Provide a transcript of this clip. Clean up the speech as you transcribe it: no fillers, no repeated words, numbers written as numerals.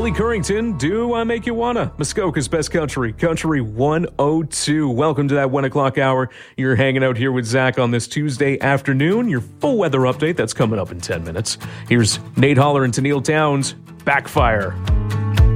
Billy Currington, Do I Make You Wanna? Muskoka's Best Country, Country 102. Welcome to that 1 o'clock hour. You're hanging out here with Zach on this Tuesday afternoon. Your full weather update, that's coming up in 10 minutes. Here's Nate Holler and Tennille Towns, Backfire.